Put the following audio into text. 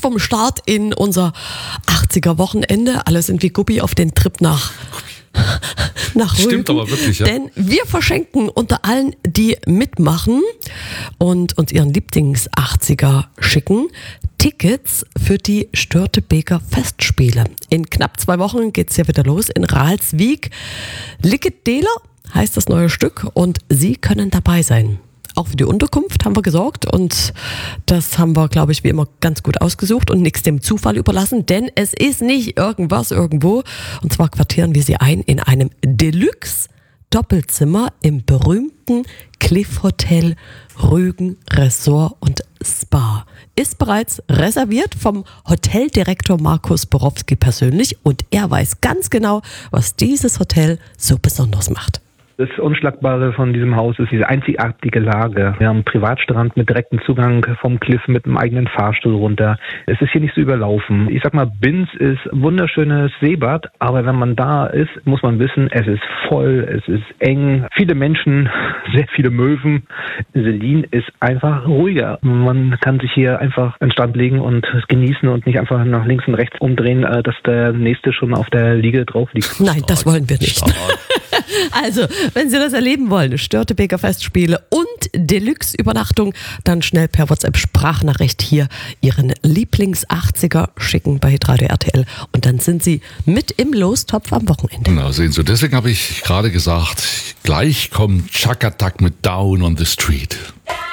vom Start in unser 80er-Wochenende. Alle sind wie Guppi auf den Trip nach Rügen. Stimmt aber wirklich, ja. Denn wir verschenken unter allen, die mitmachen und uns ihren Lieblings-80er schicken, Tickets für die Störtebeker Festspiele. In knapp 2 Wochen geht's ja wieder los in Ralswiek. Liket Deler heißt das neue Stück und Sie können dabei sein. Auch für die Unterkunft haben wir gesorgt und das haben wir, glaube ich, wie immer ganz gut ausgesucht und nichts dem Zufall überlassen, denn es ist nicht irgendwas irgendwo. Und zwar quartieren wir Sie ein in einem Deluxe-Doppelzimmer im berühmten Cliff Hotel Rügen Resort und Spa. Ist bereits reserviert vom Hoteldirektor Markus Borowski persönlich und er weiß ganz genau, was dieses Hotel so besonders macht. Das Unschlagbare von diesem Haus ist diese einzigartige Lage. Wir haben einen Privatstrand mit direktem Zugang vom Cliff mit einem eigenen Fahrstuhl runter. Es ist hier nicht so überlaufen. Ich sag mal, Binz ist ein wunderschönes Seebad, aber wenn man da ist, muss man wissen, es ist voll, es ist eng, viele Menschen, sehr viele Möwen. Selin ist einfach ruhiger. Man kann sich hier einfach an den Strand legen und genießen und nicht einfach nach links und rechts umdrehen, dass der Nächste schon auf der Liege drauf liegt. Nein, das wollen wir nicht. Also, wenn Sie das erleben wollen, Störtebeker Festspiele und Deluxe-Übernachtung, dann schnell per WhatsApp-Sprachnachricht hier Ihren Lieblings-80er schicken bei Hitradio RTL und dann sind Sie mit im Lostopf am Wochenende. Na, sehen Sie, deswegen habe ich gerade gesagt, gleich kommt Chakatak mit Down on the Street.